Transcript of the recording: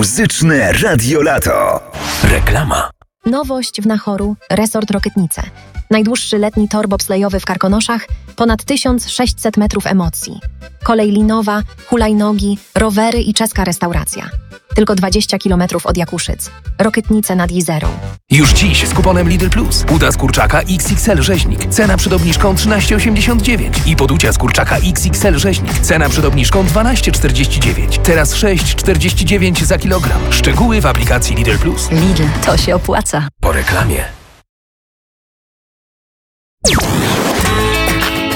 Muzyczne Radio Lato. Reklama. Nowość w Nachoru, resort Rokytnice. Najdłuższy letni tor bobslejowy w Karkonoszach, ponad 1600 metrów emocji. Kolej linowa, hulajnogi, rowery i czeska restauracja. Tylko 20 km od Jakuszyc. Rokytnice nad Jizerą. Już dziś z kuponem Lidl Plus. Uda z kurczaka XXL rzeźnik. Cena przed obniżką 13,89. I poducia z kurczaka XXL rzeźnik. Cena przed obniżką 12,49. Teraz 6,49 za kilogram. Szczegóły w aplikacji Lidl Plus. Lidl, to się opłaca. Po reklamie.